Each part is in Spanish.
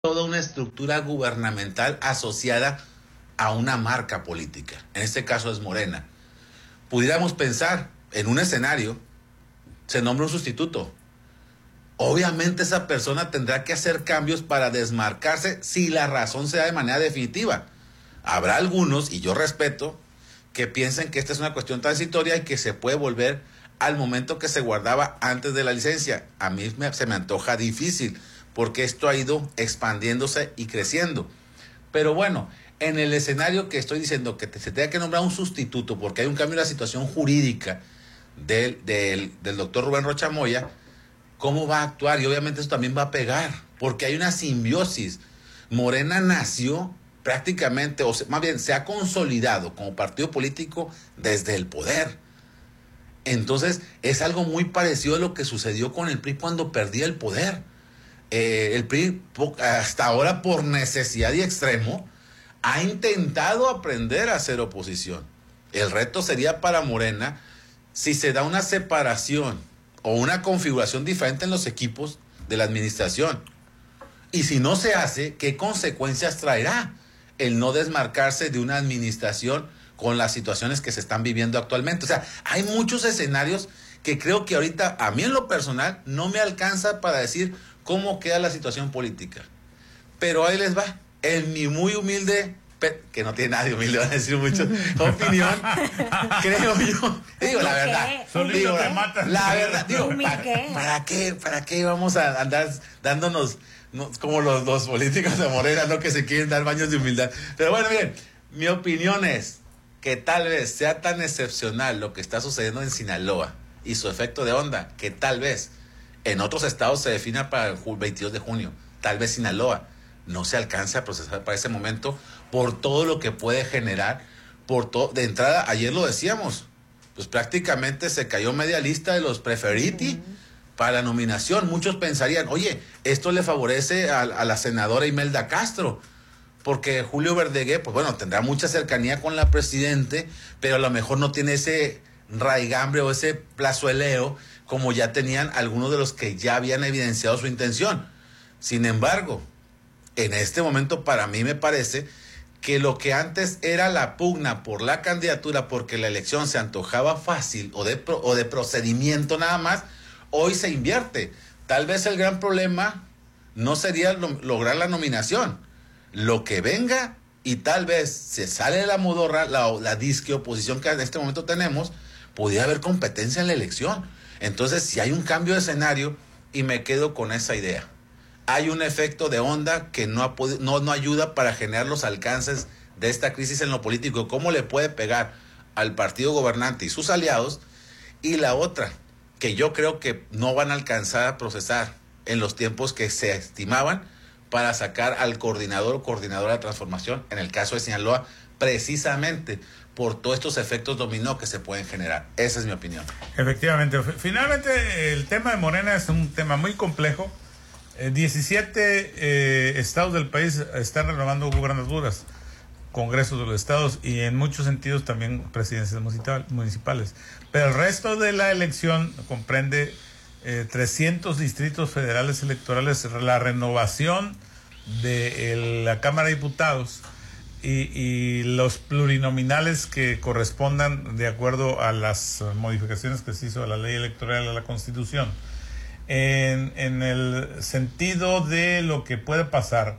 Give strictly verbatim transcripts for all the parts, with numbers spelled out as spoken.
toda una estructura gubernamental asociada a una marca política. En este caso es Morena. Pudiéramos pensar en un escenario, se nombra un sustituto. Obviamente esa persona tendrá que hacer cambios para desmarcarse si la razón se da de manera definitiva. Habrá algunos, y yo respeto, que piensen que esta es una cuestión transitoria y que se puede volver al momento que se guardaba antes de la licencia. A mí me, se me antoja difícil, porque esto ha ido expandiéndose y creciendo. Pero bueno, en el escenario que estoy diciendo que te, se tenga que nombrar un sustituto porque hay un cambio en la situación jurídica del, del, del doctor Rubén Rocha Moya, ¿cómo va a actuar? Y obviamente eso también va a pegar, porque hay una simbiosis. Morena nació prácticamente, o sea, más bien se ha consolidado como partido político desde el poder. Entonces es algo muy parecido a lo que sucedió con el P R I cuando perdía el poder. Eh, el P R I hasta ahora por necesidad y extremo ha intentado aprender a hacer oposición. El reto sería para Morena si se da una separación o una configuración diferente en los equipos de la administración. Y si no se hace, ¿qué consecuencias traerá el no desmarcarse de una administración con las situaciones que se están viviendo actualmente? O sea, hay muchos escenarios que creo que ahorita, a mí en lo personal, no me alcanza para decir cómo queda la situación política. Pero ahí les va. En mi muy humilde, que no tiene nadie humilde, van a decir mucho, opinión, creo yo. Digo, la verdad. Digo, la verdad, digo, ¿para, ¿para qué? ¿Para qué vamos a andar dándonos no, como los, los políticos de Morena, no, que se quieren dar baños de humildad? Pero bueno, miren, mi opinión es que tal vez sea tan excepcional lo que está sucediendo en Sinaloa y su efecto de onda, que tal vez en otros estados se defina para el veintidós de junio. Tal vez Sinaloa no se alcance a procesar para ese momento por todo lo que puede generar. Por todo, de entrada, ayer lo decíamos, pues prácticamente se cayó media lista de los preferiti uh-huh. para la nominación. Muchos pensarían, oye, esto le favorece a, a la senadora Imelda Castro, porque Julio Verdegué, pues bueno, tendrá mucha cercanía con la presidente, pero a lo mejor no tiene ese raigambre o ese plazueleo como ya tenían algunos de los que ya habían evidenciado su intención. Sin embargo, en este momento para mí me parece que lo que antes era la pugna por la candidatura porque la elección se antojaba fácil o de, pro, o de procedimiento nada más, hoy se invierte. Tal vez el gran problema no sería lo, lograr la nominación. Lo que venga y tal vez se sale de la modorra, la, la disque oposición que en este momento tenemos, podría haber competencia en la elección. Entonces, si hay un cambio de escenario, y me quedo con esa idea, hay un efecto de onda que no, ha podido, no, no ayuda para generar los alcances de esta crisis en lo político. ¿Cómo le puede pegar al partido gobernante y sus aliados? Y la otra, que yo creo que no van a alcanzar a procesar en los tiempos que se estimaban para sacar al coordinador o coordinadora de transformación, en el caso de Sinaloa, precisamente por todos estos efectos dominó que se pueden generar. Esa es mi opinión. Efectivamente. Finalmente, el tema de Morena es un tema muy complejo. Eh, diecisiete eh, estados del país están renovando gubernaturas, congresos de los estados y en muchos sentidos también presidencias municipales. Pero el resto de la elección comprende eh, trescientos distritos federales electorales, la renovación de el, la Cámara de Diputados, Y, y los plurinominales que correspondan de acuerdo a las modificaciones que se hizo a la ley electoral, a la Constitución. En, en el sentido de lo que puede pasar,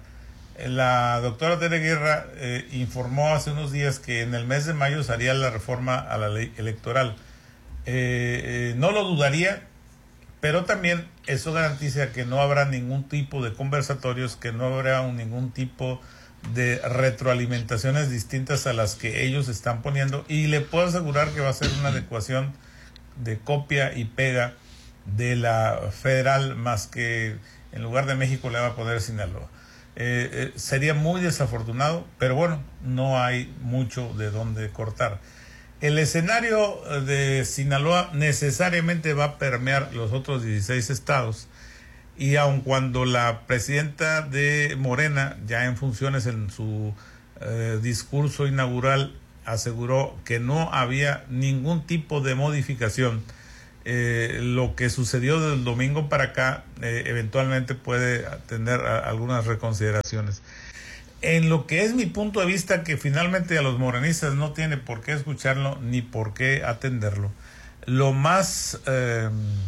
la doctora Tere Guerra eh, informó hace unos días que en el mes de mayo se haría la reforma a la ley electoral. Eh, eh, no lo dudaría, pero también eso garantiza que no habrá ningún tipo de conversatorios, que no habrá un, ningún tipo de retroalimentaciones distintas a las que ellos están poniendo, y le puedo asegurar que va a ser una adecuación de copia y pega de la federal, más que en lugar de México le va a poner Sinaloa. Eh, eh, sería muy desafortunado, pero bueno, no hay mucho de dónde cortar. El escenario de Sinaloa necesariamente va a permear los otros dieciséis estados. Y aun cuando la presidenta de Morena, ya en funciones en su eh, discurso inaugural, aseguró que no había ningún tipo de modificación eh, lo que sucedió del domingo para acá eh, eventualmente puede tener a, algunas reconsideraciones. En lo que es mi punto de vista, que finalmente a los morenistas no tiene por qué escucharlo ni por qué atenderlo, lo más eh,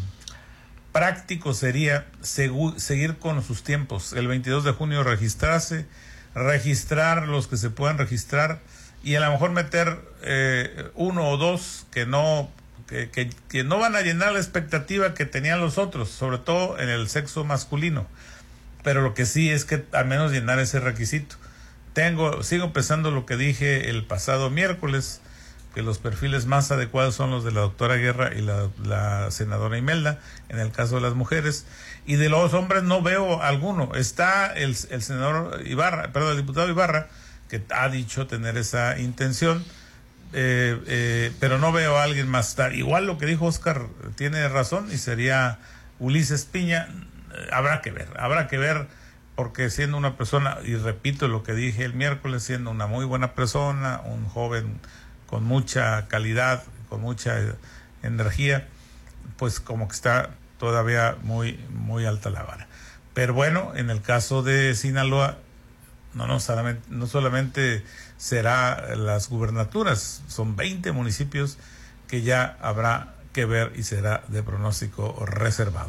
práctico sería segu- seguir con sus tiempos. El veintidós de junio registrarse, registrar los que se puedan registrar y a lo mejor meter eh, uno o dos que no que, que, que no van a llenar la expectativa que tenían los otros, sobre todo en el sexo masculino, pero lo que sí es que al menos llenar ese requisito. Tengo, sigo pensando lo que dije el pasado miércoles, que los perfiles más adecuados son los de la doctora Guerra y la, la senadora Imelda, en el caso de las mujeres, y de los hombres no veo alguno. Está el, el senador Ibarra, perdón, el diputado Ibarra, que ha dicho tener esa intención, eh, eh, pero no veo a alguien más. Igual lo que dijo Oscar tiene razón, y sería Ulises Piña. Eh, habrá que ver, habrá que ver, porque siendo una persona, y repito lo que dije el miércoles, siendo una muy buena persona, un joven con mucha calidad, con mucha energía, pues como que está todavía muy, muy alta la vara. Pero bueno, en el caso de Sinaloa, no, no, solamente, no solamente será las gubernaturas, son veinte municipios que ya habrá que ver y será de pronóstico reservado.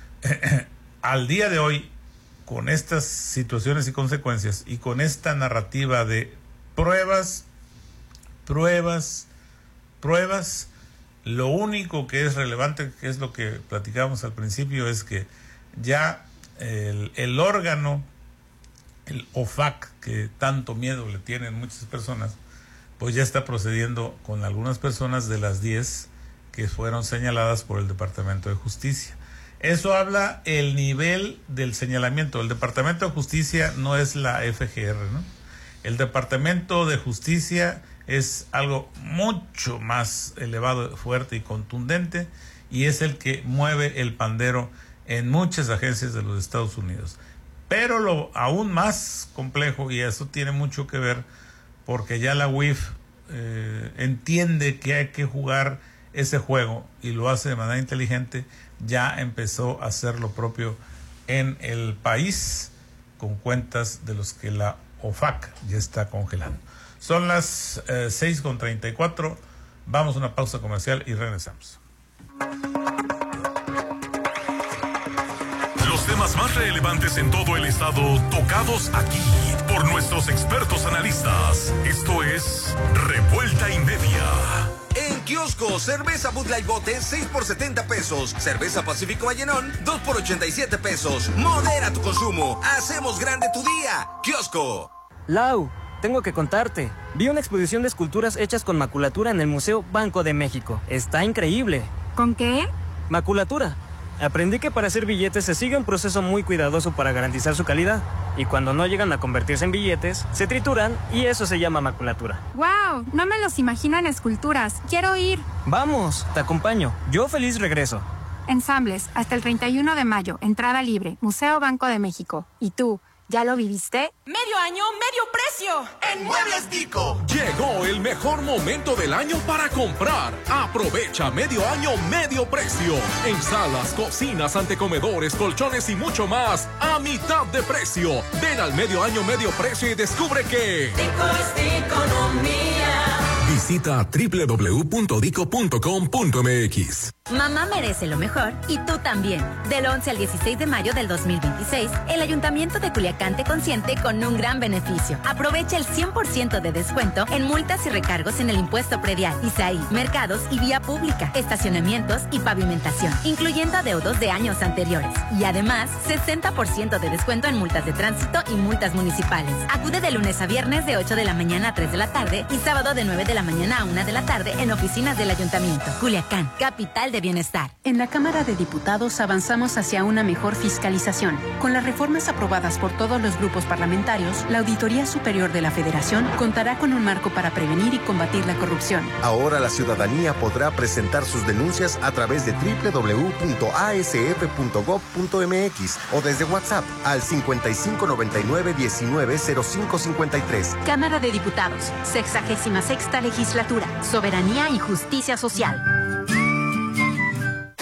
Al día de hoy, con estas situaciones y consecuencias y con esta narrativa de pruebas, pruebas, pruebas, lo único que es relevante, que es lo que platicábamos al principio, es que ya el, el órgano, el O F A C, que tanto miedo le tienen muchas personas, pues ya está procediendo con algunas personas de las diez que fueron señaladas por el Departamento de Justicia. Eso habla el nivel del señalamiento. El Departamento de Justicia no es la F G R, ¿no? El Departamento de Justicia es algo mucho más elevado, fuerte y contundente, y es el que mueve el pandero en muchas agencias de los Estados Unidos. Pero lo aún más complejo, y eso tiene mucho que ver, porque ya la U I F eh, entiende que hay que jugar ese juego y lo hace de manera inteligente, ya empezó a hacer lo propio en el país con cuentas de los que la O F A C ya está congelando. Son las eh, seis con treinta y cuatro. Vamos a una pausa comercial y regresamos. Los temas más relevantes en todo el estado, tocados aquí por nuestros expertos analistas. Esto es Revuelta y Media. En kiosco, cerveza Bud Light Bote, seis por setenta pesos. Cerveza Pacífico Vallenón, dos por ochenta y siete pesos. Modera tu consumo. Hacemos grande tu día. Kiosco. Lau, tengo que contarte. Vi una exposición de esculturas hechas con maculatura en el Museo Banco de México. Está increíble. ¿Con qué? Maculatura. Aprendí que para hacer billetes se sigue un proceso muy cuidadoso para garantizar su calidad. Y cuando no llegan a convertirse en billetes, se trituran y eso se llama maculatura. ¡Wow! No me los imagino en esculturas. Quiero ir. Vamos, te acompaño. Yo feliz regreso. Ensambles, hasta el treinta y uno de mayo. Entrada libre. Museo Banco de México. ¿Y tú? ¿Ya lo viviste? Medio año, medio precio. En Muebles Tico. Llegó el mejor momento del año para comprar. Aprovecha medio año, medio precio. En salas, cocinas, antecomedores, colchones y mucho más a mitad de precio. Ven al medio año, medio precio y descubre que Tico es economía. Visita doble u doble u doble u punto dico punto com punto m x. Mamá merece lo mejor y tú también. Del once al dieciséis de mayo del dos mil veintiséis, el Ayuntamiento de Culiacán te consiente con un gran beneficio. Aprovecha el cien por ciento de descuento en multas y recargos en el impuesto predial, I S A I, mercados y vía pública, estacionamientos y pavimentación, incluyendo adeudos de años anteriores. Y además, sesenta por ciento de descuento en multas de tránsito y multas municipales. Acude de lunes a viernes de ocho de la mañana a tres de la tarde y sábado de nueve de la mañana a una de la tarde en oficinas del Ayuntamiento. Culiacán, capital de bienestar. En la Cámara de Diputados avanzamos hacia una mejor fiscalización. Con las reformas aprobadas por todos los grupos parlamentarios, la Auditoría Superior de la Federación contará con un marco para prevenir y combatir la corrupción. Ahora la ciudadanía podrá presentar sus denuncias a través de doble u doble u doble u punto a s f punto gob punto m x o desde WhatsApp al cincuenta y cinco noventa y nueve diecinueve cero cinco cincuenta y tres. Cámara de Diputados, sexagésima sexta legislatura, soberanía y justicia social.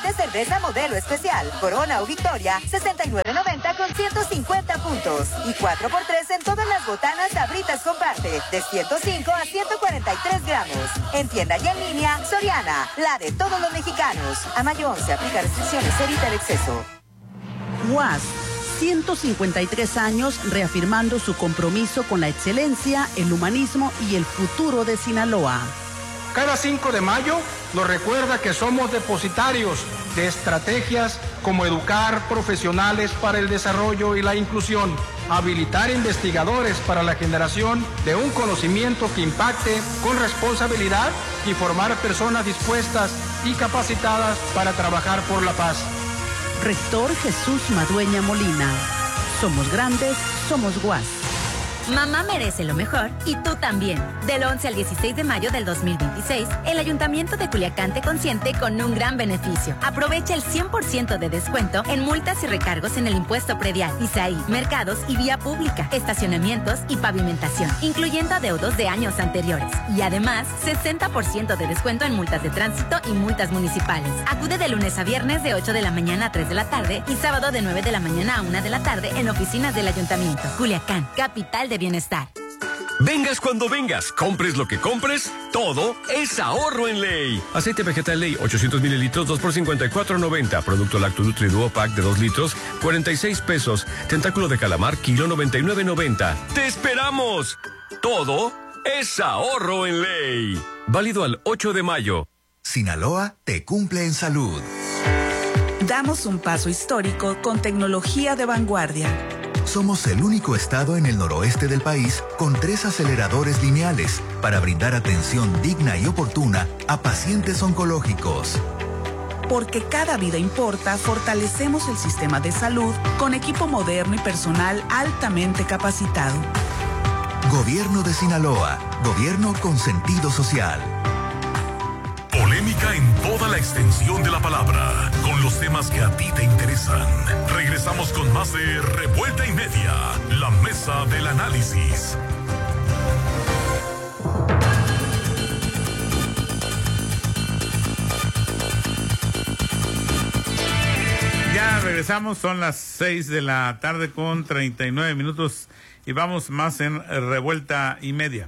refrescante cerveza modelo especial, Corona o Victoria, sesenta y nueve noventa con ciento cincuenta puntos. Y cuatro por tres en todas las botanas Sabritas Comparte, de ciento cinco a ciento cuarenta y tres gramos. En tienda y en línea, Soriana, la de todos los mexicanos. A mayo once, aplica restricciones, evita el exceso. U A S, ciento cincuenta y tres años reafirmando su compromiso con la excelencia, el humanismo y el futuro de Sinaloa. Cada cinco de mayo nos recuerda que somos depositarios de estrategias como educar profesionales para el desarrollo y la inclusión, habilitar investigadores para la generación de un conocimiento que impacte con responsabilidad y formar personas dispuestas y capacitadas para trabajar por la paz. Rector Jesús Madueña Molina. Somos grandes, somos U A S. Mamá merece lo mejor y tú también. Del once al dieciséis de mayo del dos mil veintiséis, el Ayuntamiento de Culiacán te consiente con un gran beneficio. Aprovecha el cien por ciento de descuento en multas y recargos en el impuesto predial, I S A I, mercados y vía pública, estacionamientos y pavimentación, incluyendo adeudos de años anteriores. Y además, sesenta por ciento de descuento en multas de tránsito y multas municipales. Acude de lunes a viernes de ocho de la mañana a tres de la tarde y sábado de nueve de la mañana a una de la tarde en oficinas del Ayuntamiento. Culiacán, capital de bienestar. Vengas cuando vengas, compres lo que compres, todo es ahorro en Ley. Aceite vegetal Ley, ochocientos mililitros, dos por cincuenta y cuatro noventa. Producto Lacto Nutri Duo Pack de dos litros, cuarenta y seis pesos. Tentáculo de calamar, kilo noventa y nueve noventa. ¡Te esperamos! Todo es ahorro en Ley. Válido al ocho de mayo. Sinaloa te cumple en salud. Damos un paso histórico con tecnología de vanguardia. Somos el único estado en el noroeste del país con tres aceleradores lineales para brindar atención digna y oportuna a pacientes oncológicos. Porque cada vida importa, fortalecemos el sistema de salud con equipo moderno y personal altamente capacitado. Gobierno de Sinaloa, gobierno con sentido social. Polémica en toda la extensión de la palabra, con los temas que a ti te interesan. Regresamos con más de Revuelta y Media, la mesa del análisis. Ya regresamos, son las seis de la tarde con treinta y nueve minutos y vamos más en Revuelta y Media.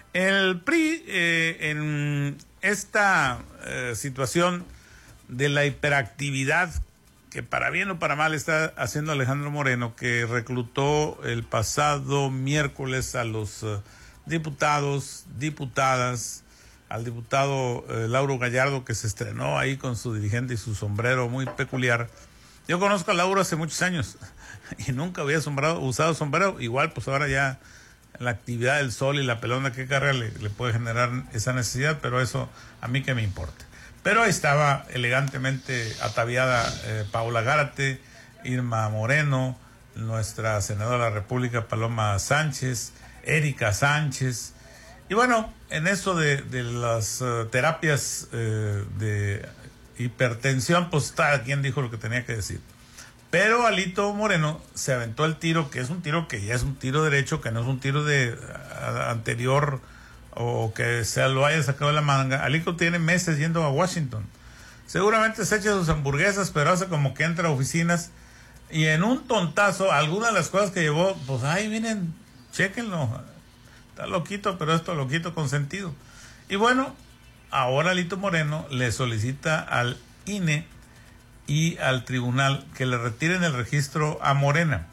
El P R I, eh, en esta eh, situación de la hiperactividad que para bien o para mal está haciendo Alejandro Moreno, que reclutó el pasado miércoles a los uh, diputados, diputadas, al diputado eh, Lauro Gallardo, que se estrenó ahí con su dirigente y su sombrero muy peculiar. Yo conozco a Lauro hace muchos años y nunca había sombrado, usado sombrero. Igual, pues ahora ya la actividad del sol y la pelona que carga le, le puede generar esa necesidad, pero eso a mí que me importa. Pero ahí estaba elegantemente ataviada eh, Paola Gárate, Irma Moreno, nuestra senadora de la República Paloma Sánchez, Erika Sánchez. Y bueno, en eso de, de las uh, terapias eh, de hipertensión, pues cada quien dijo lo que tenía que decir. Pero Alito Moreno se aventó el tiro, que es un tiro que ya es un tiro derecho, que no es un tiro de a, anterior o que se lo haya sacado de la manga. Alito tiene meses yendo a Washington. Seguramente se echa sus hamburguesas, pero hace como que entra a oficinas y en un tontazo, algunas de las cosas que llevó, pues ahí miren, chéquenlo. Está loquito, pero esto loquito con sentido. Y bueno, ahora Alito Moreno le solicita al I N E y al tribunal que le retiren el registro a Morena.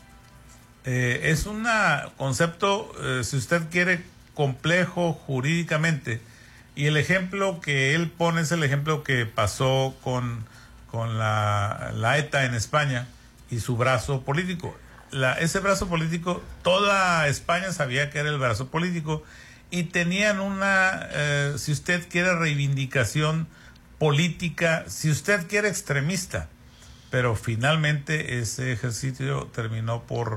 Eh, es un concepto, eh, si usted quiere, complejo jurídicamente, y el ejemplo que él pone es el ejemplo que pasó con, con la, la ETA en España y su brazo político. La, ese brazo político, toda España sabía que era el brazo político y tenían una, eh, si usted quiere, reivindicación política, si usted quiere, extremista, pero finalmente ese ejercicio terminó por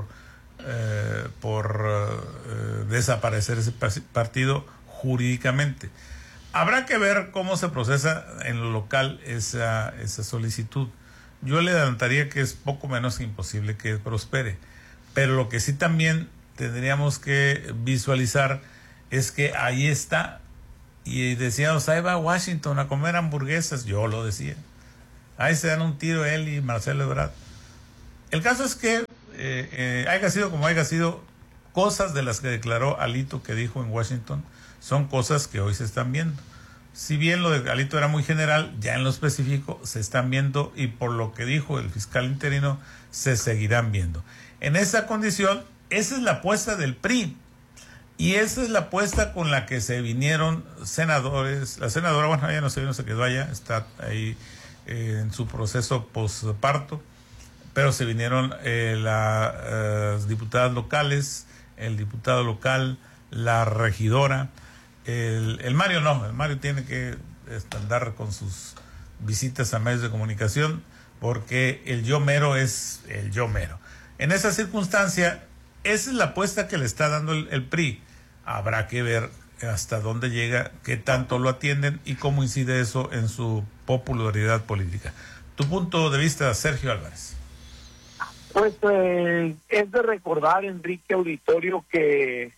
eh, por eh, desaparecer ese partido jurídicamente. Habrá que ver cómo se procesa en lo local esa, esa solicitud. Yo le adelantaría que es poco menos que imposible que prospere, pero lo que sí también tendríamos que visualizar es que ahí está. Y decíamos, ahí va a Washington a comer hamburguesas. Yo lo decía. Ahí se dan un tiro él y Marcelo Ebrard. El caso es que, eh, eh, haya sido como haya sido, cosas de las que declaró Alito que dijo en Washington son cosas que hoy se están viendo. Si bien lo de Alito era muy general, ya en lo específico se están viendo y por lo que dijo el fiscal interino se seguirán viendo. En esa condición, esa es la apuesta del P R I y esa es la apuesta con la que se vinieron senadores. La senadora, bueno, ella no se vino, se quedó allá, está ahí eh, en su proceso posparto, pero se vinieron eh, las eh, diputadas locales, el diputado local, la regidora. El, el Mario no, el Mario tiene que andar con sus visitas a medios de comunicación porque el yo mero es el yo mero. En esa circunstancia, esa es la apuesta que le está dando el, el P R I. Habrá que ver hasta dónde llega, qué tanto lo atienden y cómo incide eso en su popularidad política. Tu punto de vista, Sergio Álvarez. Pues eh, es de recordar, Enrique Auditorio, que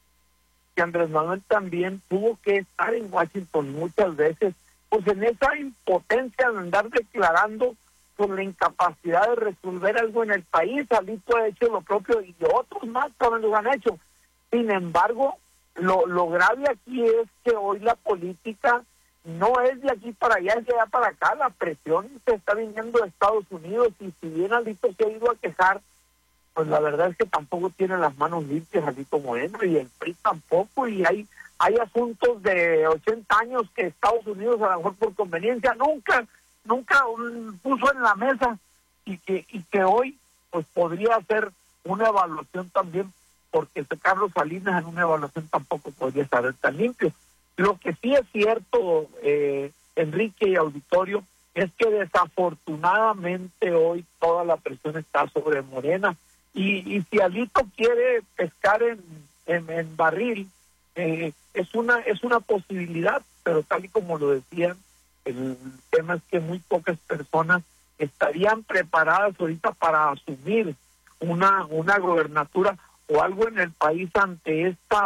que Andrés Manuel también tuvo que estar en Washington muchas veces, pues en esa impotencia de andar declarando por la incapacidad de resolver algo en el país. Alito ha hecho lo propio y otros más también lo han hecho. Sin embargo, lo, lo grave aquí es que hoy la política no es de aquí para allá, es de allá para acá. La presión se está viniendo de Estados Unidos y si bien Alito se ha ido a quejar, pues la verdad es que tampoco tiene las manos limpias Alito Moreno y el P R I tampoco, y hay hay asuntos de ochenta años que Estados Unidos, a lo mejor por conveniencia, nunca nunca um, puso en la mesa y que y que hoy pues podría hacer una evaluación también, porque este Carlos Salinas en una evaluación tampoco podría estar tan limpio. Lo que sí es cierto, eh, Enrique y Auditorio, es que desafortunadamente hoy toda la presión está sobre Morena. Y, y si Alito quiere pescar en, en, en barril, eh, es una es una posibilidad, pero tal y como lo decían, el tema es que muy pocas personas estarían preparadas ahorita para asumir una, una gobernatura o algo en el país ante esta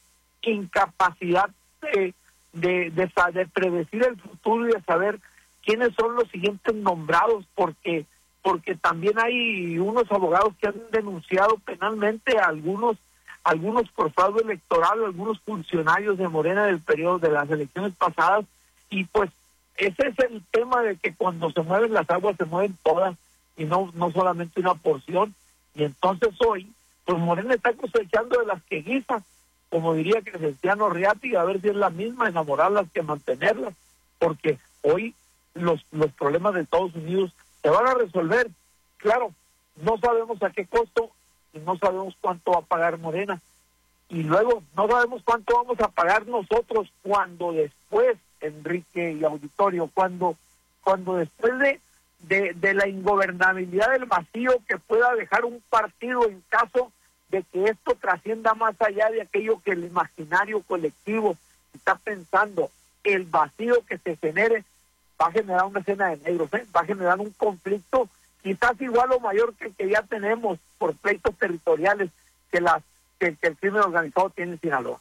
incapacidad de, de, de, de predecir el futuro y de saber quiénes son los siguientes nombrados, porque porque también hay unos abogados que han denunciado penalmente a algunos algunos por fraude electoral, algunos funcionarios de Morena del periodo de las elecciones pasadas, y pues ese es el tema de que cuando se mueven las aguas se mueven todas y no no solamente una porción, y entonces hoy pues Morena está cosechando de las que guisa, como diría Cristiano Riati, a ver si es la misma enamorarlas que mantenerlas, porque hoy los los problemas de Estados Unidos se van a resolver. Claro, no sabemos a qué costo y no sabemos cuánto va a pagar Morena. Y luego no sabemos cuánto vamos a pagar nosotros cuando después, Enrique y Auditorio, cuando cuando después de, de, de la ingobernabilidad del vacío que pueda dejar un partido en caso de que esto trascienda más allá de aquello que el imaginario colectivo está pensando, el vacío que se genere va a generar una escena de negros, ¿eh? Va a generar un conflicto quizás igual o mayor que el que ya tenemos por pleitos territoriales que, las, que, que el crimen organizado tiene en Sinaloa.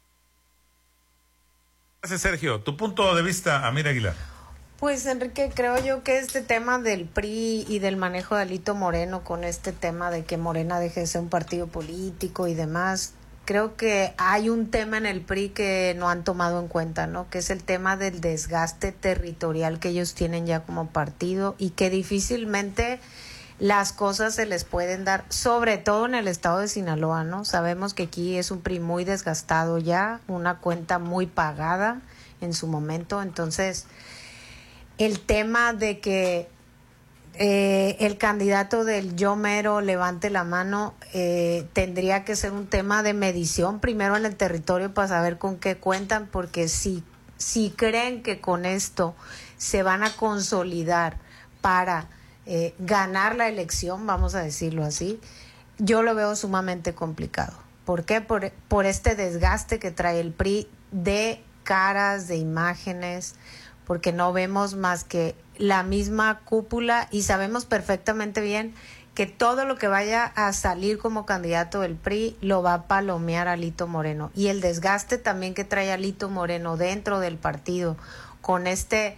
Gracias, Sergio. Tu punto de vista, Amira Aguilar. Pues, Enrique, creo yo que este tema del P R I y del manejo de Alito Moreno con este tema de que Morena deje de ser un partido político y demás, creo que hay un tema en el P R I que no han tomado en cuenta, ¿no? Que es el tema del desgaste territorial que ellos tienen ya como partido y que difícilmente las cosas se les pueden dar, sobre todo en el estado de Sinaloa, ¿no? Sabemos que aquí es un P R I muy desgastado ya, una cuenta muy pagada en su momento, entonces el tema de que Eh, el candidato del yo mero levante la mano eh, tendría que ser un tema de medición primero en el territorio para saber con qué cuentan, porque si, si creen que con esto se van a consolidar para eh, ganar la elección, vamos a decirlo así, yo lo veo sumamente complicado. ¿Por qué? Por, por este desgaste que trae el P R I de caras, de imágenes, porque no vemos más que la misma cúpula y sabemos perfectamente bien que todo lo que vaya a salir como candidato del P R I lo va a palomear Alito Moreno. Y el desgaste también que trae Alito Moreno dentro del partido con este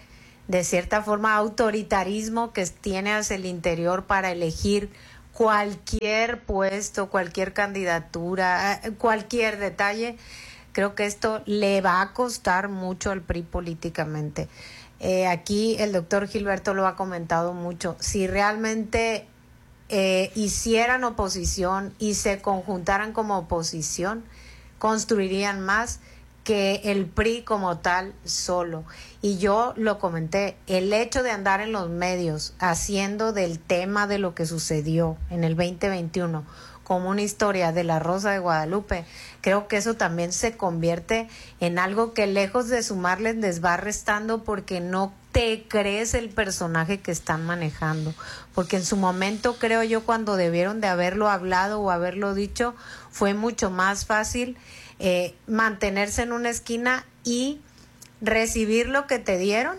de cierta forma, autoritarismo que tiene hacia el interior para elegir cualquier puesto, cualquier candidatura, cualquier detalle. Creo que esto le va a costar mucho al P R I políticamente. Eh, aquí el doctor Gilberto lo ha comentado mucho. Si realmente eh, hicieran oposición y se conjuntaran como oposición, construirían más que el P R I como tal solo. Y yo lo comenté, el hecho de andar en los medios haciendo del tema de lo que sucedió en el veinte veintiuno como una historia de la Rosa de Guadalupe, creo que eso también se convierte en algo que lejos de sumarles les va restando, porque no te crees el personaje que están manejando. Porque en su momento, creo yo, cuando debieron de haberlo hablado o haberlo dicho, fue mucho más fácil eh, mantenerse en una esquina y recibir lo que te dieron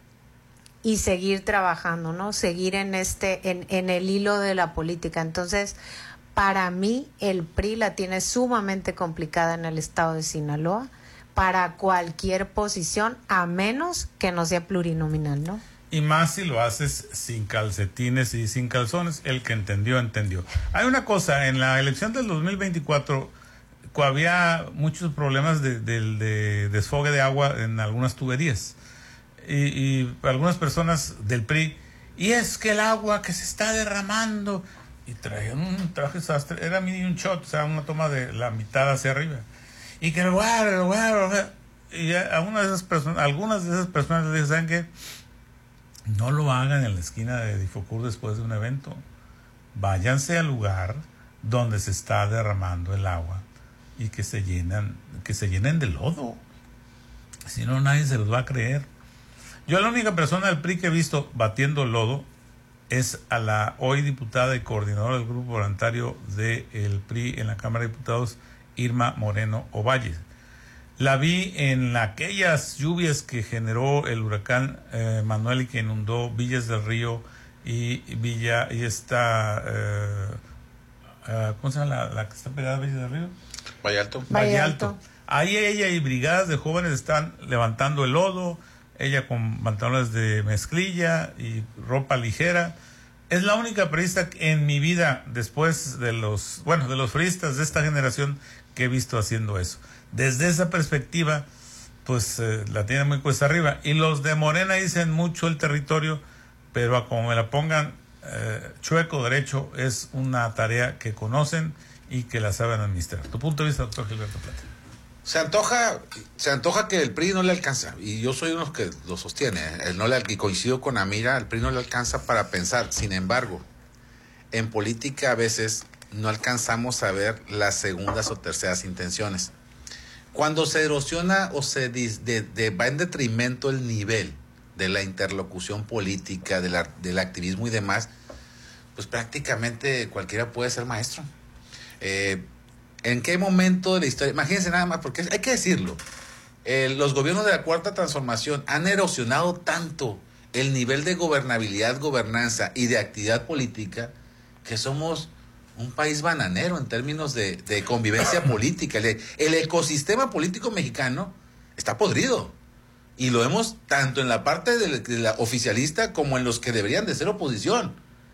y seguir trabajando, ¿no? Seguir en este, en, en el hilo de la política. Entonces, para mí, el P R I la tiene sumamente complicada en el estado de Sinaloa para cualquier posición, a menos que no sea plurinominal, ¿no? Y más si lo haces sin calcetines y sin calzones. El que entendió, entendió. Hay una cosa, en la elección del dos mil veinticuatro había muchos problemas de, de, de desfogue de agua en algunas tuberías. Y, y algunas personas del P R I, y es que el agua que se está derramando, y traían un traje sastre, era mini un shot, o sea, una toma de la mitad hacia arriba. Y que el lugar, el lugar, y a una de esas personas, algunas de esas personas les dicen que no lo hagan en la esquina de Difocur después de un evento. Váyanse al lugar donde se está derramando el agua y que se llenan, que se llenen de lodo. Si no, nadie se los va a creer. Yo la única persona del P R I que he visto batiendo lodo es a la hoy diputada y coordinadora del grupo voluntario del P R I en la Cámara de Diputados, Irma Moreno Ovalle. La vi en aquellas lluvias que generó el huracán eh, Manuel y que inundó Villas del Río y, y Villa y esta eh, uh, ¿cómo se llama la, la que está pegada a Villas del Río? Valle Alto. Valle Alto. Ahí ella y brigadas de jóvenes están levantando el lodo, ella con pantalones de mezclilla y ropa ligera. Es la única priista en mi vida, después de los, bueno, de los priistas de esta generación, que he visto haciendo eso. Desde esa perspectiva, pues eh, la tiene muy cuesta arriba. Y los de Morena dicen mucho el territorio, pero a como me la pongan eh, chueco derecho, es una tarea que conocen y que la saben administrar. ¿Tu punto de vista, doctor Gilberto Plata? Se antoja, se antoja que el P R I no le alcanza, y yo soy uno de los que lo sostiene, el no le, y coincido con Amira, el P R I no le alcanza para pensar. Sin embargo, en política a veces no alcanzamos a ver las segundas o terceras intenciones. Cuando se erosiona o se dis, de, de, va en detrimento el nivel de la interlocución política, de la, del activismo y demás, pues prácticamente cualquiera puede ser maestro. Eh, ¿En qué momento de la historia? Imagínense nada más, porque hay que decirlo, eh, los gobiernos de la Cuarta Transformación han erosionado tanto el nivel de gobernabilidad, gobernanza y de actividad política, que somos un país bananero en términos de, de convivencia política. El, el ecosistema político mexicano está podrido, y lo vemos tanto en la parte de, de la oficialista como en los que deberían de ser oposición.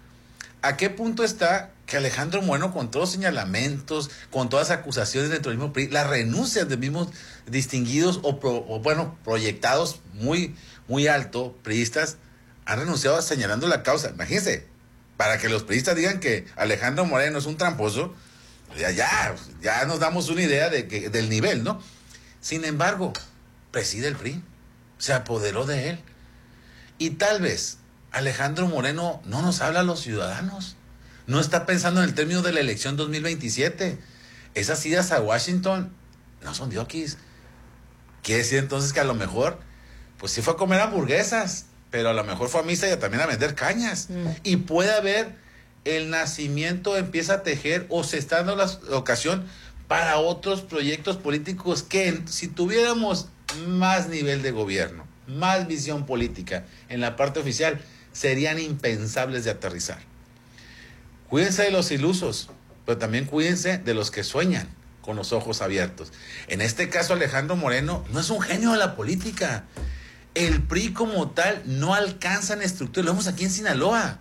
¿A qué punto está que Alejandro Moreno, con todos los señalamientos, con todas las acusaciones dentro del mismo P R I, las renuncias de mismos distinguidos o, pro, o bueno, proyectados muy, muy alto, priistas, han renunciado señalando la causa? Imagínense, para que los priistas digan que Alejandro Moreno es un tramposo, ya, ya, ya nos damos una idea de que, del nivel, ¿no? Sin embargo, preside el P R I, se apoderó de él, y tal vez Alejandro Moreno no nos habla a los ciudadanos, no está pensando en el término de la elección dos mil veintisiete. Esas idas a Washington no son diokis. Quiere decir entonces que a lo mejor, pues sí fue a comer hamburguesas, pero a lo mejor fue a misa y también a vender cañas. Mm. Y puede haber el nacimiento, empieza a tejer o se está dando la ocasión para otros proyectos políticos que, si tuviéramos más nivel de gobierno, más visión política en la parte oficial, serían impensables de aterrizar. Cuídense de los ilusos, pero también cuídense de los que sueñan con los ojos abiertos. En este caso, Alejandro Moreno no es un genio de la política. El P R I como tal no alcanza en estructura. Lo vemos aquí en Sinaloa.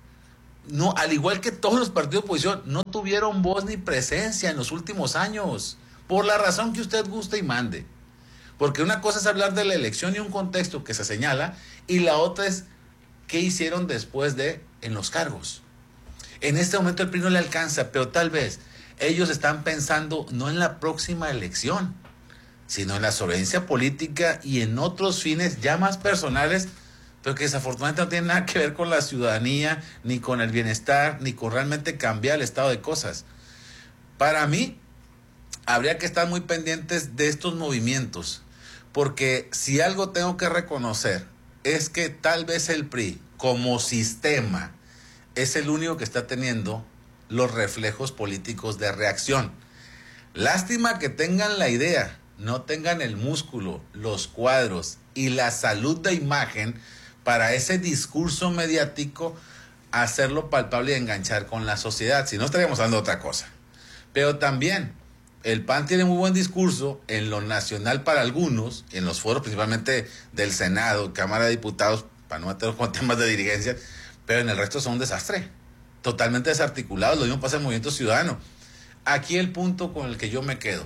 No, al igual que todos los partidos de oposición, no tuvieron voz ni presencia en los últimos años. Por la razón que usted guste y mande. Porque una cosa es hablar de la elección y un contexto que se señala, y la otra es qué hicieron después de en los cargos. En este momento el P R I no le alcanza, pero tal vez ellos están pensando no en la próxima elección, sino en la sobrevivencia política y en otros fines ya más personales, pero que desafortunadamente no tienen nada que ver con la ciudadanía, ni con el bienestar, ni con realmente cambiar el estado de cosas. Para mí, habría que estar muy pendientes de estos movimientos, porque si algo tengo que reconocer es que tal vez el P R I como sistema es el único que está teniendo los reflejos políticos de reacción. Lástima que tengan la idea, no tengan el músculo, los cuadros y la salud de imagen para ese discurso mediático hacerlo palpable y enganchar con la sociedad. Si no, estaríamos hablando de otra cosa. Pero también el P A N tiene muy buen discurso en lo nacional para algunos, en los foros principalmente del Senado, Cámara de Diputados, para no meterlos con temas de dirigencia, pero en el resto son un desastre, totalmente desarticulados. Lo mismo pasa en el Movimiento Ciudadano. Aquí el punto con el que yo me quedo: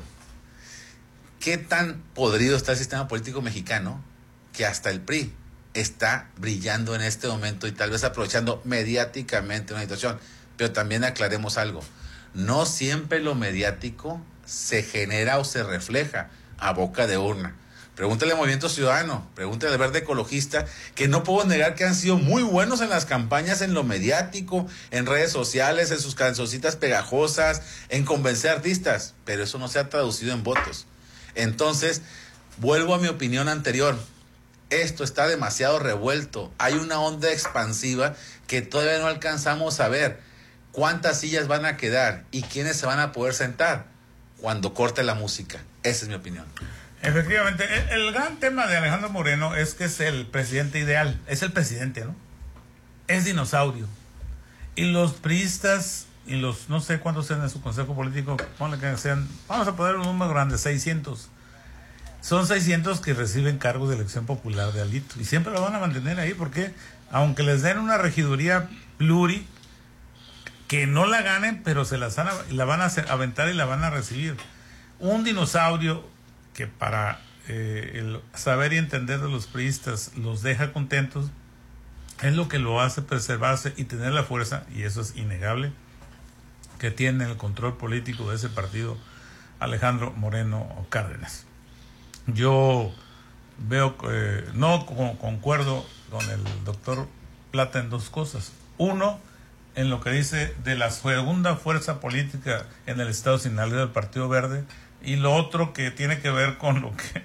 ¿qué tan podrido está el sistema político mexicano que hasta el P R I está brillando en este momento y tal vez aprovechando mediáticamente una situación? Pero también aclaremos algo: no siempre lo mediático se genera o se refleja a boca de urna. Pregúntale al Movimiento Ciudadano, pregúntale al Verde Ecologista, que no puedo negar que han sido muy buenos en las campañas, en lo mediático, en redes sociales, en sus cancioncitas pegajosas, en convencer artistas, pero eso no se ha traducido en votos. Entonces, vuelvo a mi opinión anterior: esto está demasiado revuelto, hay una onda expansiva que todavía no alcanzamos a ver cuántas sillas van a quedar y quiénes se van a poder sentar cuando corte la música. Esa es mi opinión. Efectivamente, el, el gran tema de Alejandro Moreno es que es el presidente ideal, es el presidente, ¿no? Es dinosaurio. Y los priistas y los, no sé cuántos sean en su consejo político, ponle que sean, vamos a poner un número grande, seiscientos. Son seiscientos que reciben cargos de elección popular de Alito. Y siempre lo van a mantener ahí porque, aunque les den una regiduría pluri, que no la ganen, pero se las van a, la van a hacer, aventar y la van a recibir. Un dinosaurio que para eh, el saber y entender de los priistas los deja contentos, es lo que lo hace preservarse y tener la fuerza, y eso es innegable, que tiene el control político de ese partido Alejandro Moreno Cárdenas. Yo veo, eh, no con, concuerdo con el doctor Plata en dos cosas. Uno, en lo que dice de la segunda fuerza política en el estado de Sinaloa, del Partido Verde, y lo otro que tiene que ver con lo que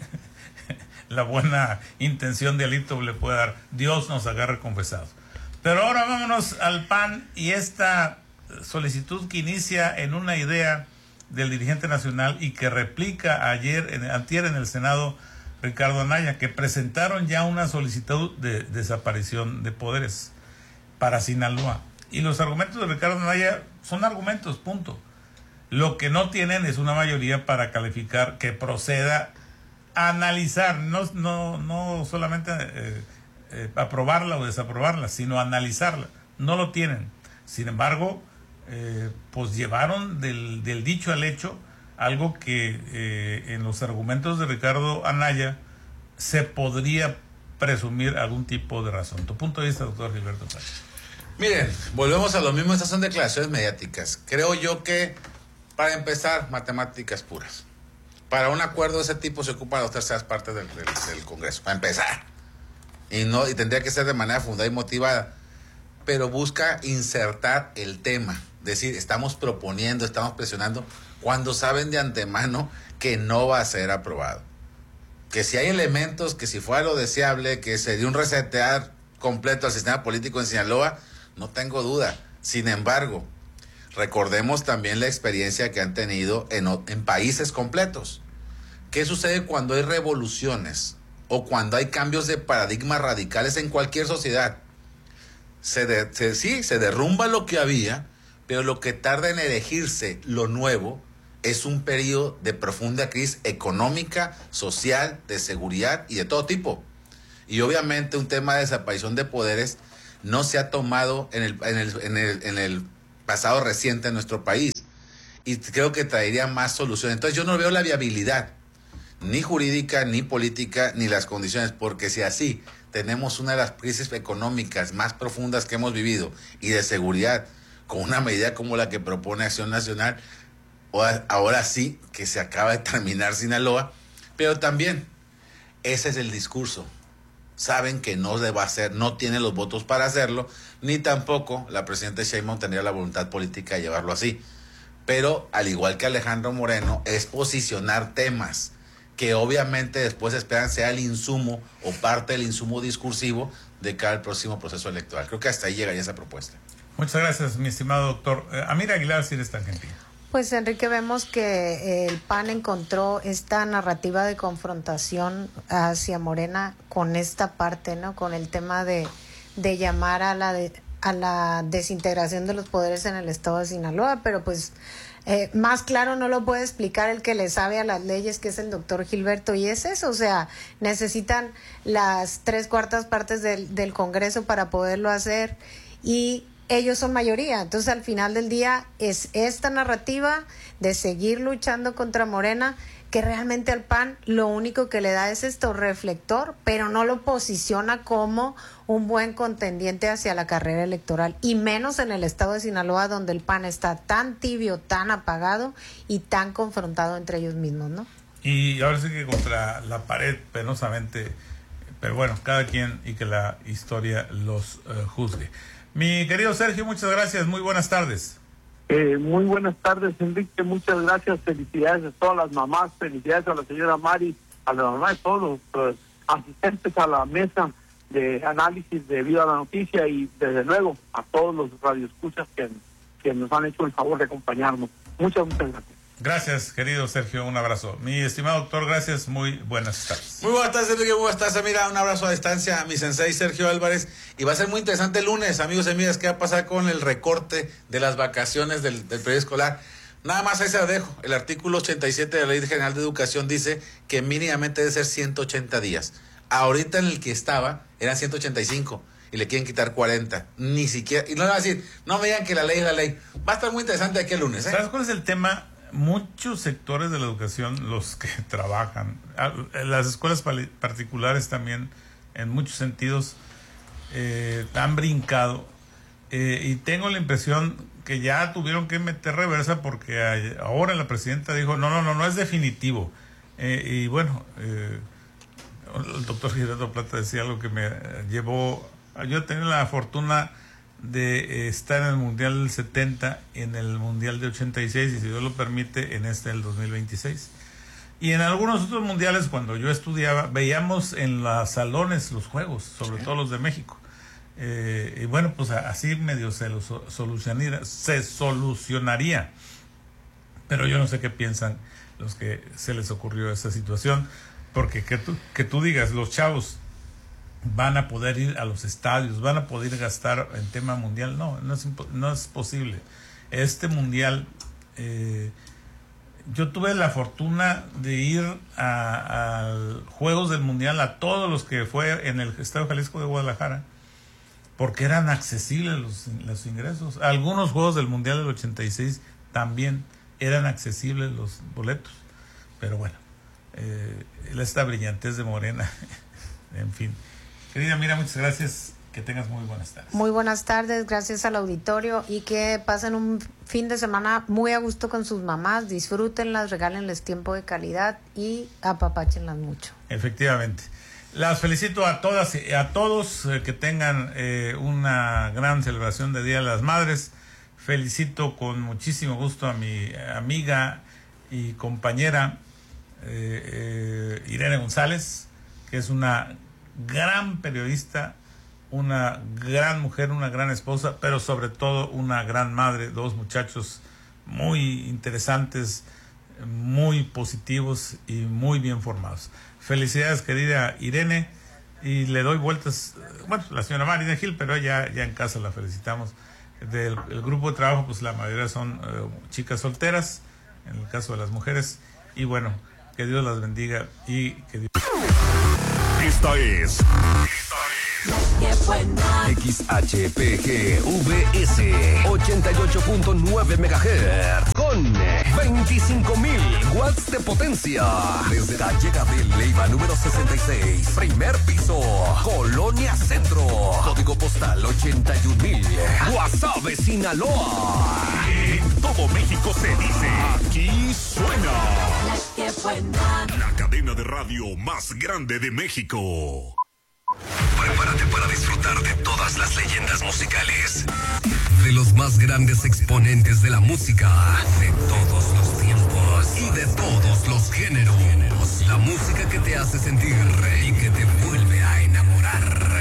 la buena intención de Alito le puede dar. Dios nos agarre confesados. Pero ahora vámonos al P A N y esta solicitud que inicia en una idea del dirigente nacional y que replica ayer, en, antier en el Senado, Ricardo Anaya, que presentaron ya una solicitud de desaparición de poderes para Sinaloa. Y los argumentos de Ricardo Anaya son argumentos, punto. Lo que no tienen es una mayoría para calificar que proceda a analizar, no, no, no solamente eh, eh, aprobarla o desaprobarla, sino analizarla. No lo tienen. Sin embargo, eh, pues llevaron del, del dicho al hecho algo que eh, en los argumentos de Ricardo Anaya se podría presumir algún tipo de razón. ¿Tu punto de vista, doctor Gilberto Sánchez? Miren, volvemos a lo mismo, estas son declaraciones mediáticas. Creo yo que, para empezar, matemáticas puras. Para un acuerdo de ese tipo se ocupan las terceras partes del, del, del Congreso, para empezar. Y, no, y tendría que ser de manera fundada y motivada. Pero busca insertar el tema. Decir, estamos proponiendo, estamos presionando, cuando saben de antemano que no va a ser aprobado. Que si hay elementos, que si fuera lo deseable, que se dio un resetear completo al sistema político en Sinaloa, no tengo duda. Sin embargo, recordemos también la experiencia que han tenido en, en países completos. ¿Qué sucede cuando hay revoluciones o cuando hay cambios de paradigmas radicales en cualquier sociedad? Se de, se, sí, se derrumba lo que había, pero lo que tarda en erigirse lo nuevo es un periodo de profunda crisis económica, social, de seguridad y de todo tipo. Y obviamente un tema de desaparición de poderes no se ha tomado en el, en el, en el, en el pasado reciente en nuestro país. Y creo que traería más soluciones. Entonces yo no veo la viabilidad, ni jurídica, ni política, ni las condiciones, porque si así tenemos una de las crisis económicas más profundas que hemos vivido y de seguridad, con una medida como la que propone Acción Nacional, ahora sí que se acaba de terminar Sinaloa, pero también ese es el discurso. Saben que no se va a hacer, no tiene los votos para hacerlo, ni tampoco la presidenta Sheinbaum tendría la voluntad política de llevarlo así. Pero al igual que Alejandro Moreno, es posicionar temas que obviamente después esperan sea el insumo o parte del insumo discursivo de cara al próximo proceso electoral. Creo que hasta ahí llegaría esa propuesta. Muchas gracias, mi estimado doctor. Eh, Amir Aguilar, si eres tan gentil. Pues Enrique, vemos que el P A N encontró esta narrativa de confrontación hacia Morena con esta parte, ¿no? Con el tema de, de llamar a la de, a la desintegración de los poderes en el estado de Sinaloa, pero pues eh, más claro no lo puede explicar el que le sabe a las leyes, que es el doctor Gilberto, y es eso, o sea, necesitan las tres cuartas partes del, del Congreso para poderlo hacer, y ellos son mayoría. Entonces al final del día es esta narrativa de seguir luchando contra Morena, que realmente al P A N lo único que le da es esto, reflector, pero no lo posiciona como un buen contendiente hacia la carrera electoral, y menos en el estado de Sinaloa, donde el P A N está tan tibio, tan apagado y tan confrontado entre ellos mismos, ¿no? Y ahora sí que contra la pared, penosamente, pero bueno, cada quien y que la historia los uh, juzgue. Mi querido Sergio, muchas gracias, muy buenas tardes. Eh, muy buenas tardes, Enrique, muchas gracias, felicidades a todas las mamás, felicidades a la señora Mari, a la mamá de todos los uh, asistentes a la mesa de análisis debido a la noticia, y desde luego a todos los radioescuchas que, que nos han hecho el favor de acompañarnos. Muchas, muchas gracias. Gracias, querido Sergio, un abrazo. Mi estimado doctor, gracias, muy buenas tardes. Muy buenas tardes, Enrique, muy buenas tardes. Mira, un abrazo a distancia a mi sensei Sergio Álvarez. Y va a ser muy interesante el lunes, amigos y amigas, qué va a pasar con el recorte de las vacaciones del, del periodo escolar. Nada más ahí se lo dejo. El artículo ochenta y siete de la Ley General de Educación dice que mínimamente debe ser ciento ochenta días. Ahorita en el que estaba eran ciento ochenta y cinco y le quieren quitar cuarenta. Ni siquiera, y no le van a decir, no me digan que la ley es la ley. Va a estar muy interesante aquí el lunes, ¿eh? ¿Sabes cuál es el tema? Muchos sectores de la educación, los que trabajan, las escuelas particulares también, en muchos sentidos, eh, han brincado. Eh, y tengo la impresión que ya tuvieron que meter reversa, porque ahora la presidenta dijo, no, no, no, no es definitivo. Eh, y bueno, eh, el doctor Gilberto Plata decía algo que me llevó, yo tenía la fortuna de estar en el Mundial del setenta, en el Mundial de ochenta y seis, y si Dios lo permite, en este del dos mil veintiséis. Y en algunos otros mundiales, cuando yo estudiaba, veíamos en los salones los juegos, sobre todo los de México. Eh, y bueno, pues así medio se, lo solucionaría, se solucionaría. Pero yo no sé qué piensan los que se les ocurrió esa situación, porque que tú, que tú digas, los chavos van a poder ir a los estadios, van a poder gastar en tema mundial, no, no es, no es posible. Este mundial, eh, yo tuve la fortuna de ir a, a juegos del mundial, a todos los que fue en el Estadio Jalisco de Guadalajara, porque eran accesibles los, los ingresos. Algunos juegos del mundial del ochenta y seis también eran accesibles los boletos, pero bueno, eh, esta brillantez de Morena, en fin. Querida, mira, muchas gracias. Que tengas muy buenas tardes. Muy buenas tardes, gracias al auditorio, y que pasen un fin de semana muy a gusto con sus mamás. Disfrútenlas, regálenles tiempo de calidad y apapáchenlas mucho. Efectivamente. Las felicito a todas y a todos, eh, que tengan eh, una gran celebración de Día de las Madres. Felicito con muchísimo gusto a mi amiga y compañera eh, eh, Irene González, que es una gran periodista, una gran mujer, una gran esposa, pero sobre todo una gran madre, dos muchachos muy interesantes, muy positivos y muy bien formados. Felicidades, querida Irene, y le doy vueltas, bueno, la señora Marina Gil, pero ya, ya en casa la felicitamos. Del el grupo de trabajo, pues la mayoría son uh, chicas solteras, en el caso de las mujeres, y bueno, que Dios las bendiga y que Dios... Esta es X H P G V S ochenta y ocho punto nueve megahertz con veinticinco mil watts de potencia. Desde la llegada de Leiva número sesenta y seis, primer piso, Colonia Centro. Código postal ochenta y un mil. Guasave, Sinaloa. En todo México se dice, aquí suena la cadena de radio más grande de México. Prepárate para disfrutar de todas las leyendas musicales, de los más grandes exponentes de la música, de todos los tiempos y de todos los géneros. La música que te hace sentir y que te vuelve a enamorar.